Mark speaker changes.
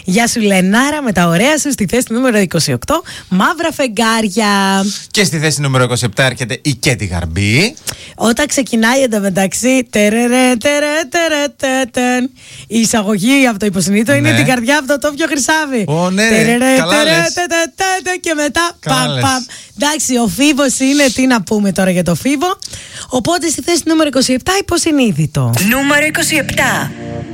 Speaker 1: Γεια σου Λενάρα, με τα ωραία σου. Στη θέση νούμερο 28, Μαύρα φεγγάρια.
Speaker 2: Και στη θέση νούμερο 27 έρχεται η Κέτι Γαρμπή.
Speaker 1: Όταν ξεκινάει εντωμεταξύ, η εισαγωγή από το υποσυνείδητο είναι την καρδιά από το Τόφιο Χρυσάβι.
Speaker 2: Ω, ναι, καλά λες.
Speaker 1: Και μετά
Speaker 2: Καλά
Speaker 1: παμ
Speaker 2: λες.
Speaker 1: παμ. Εντάξει, ο Φίβος είναι, τι να πούμε τώρα για το Φίβο. Οπότε στη θέση νούμερο 27, υποσυνείδητο.
Speaker 3: Νούμερο 27.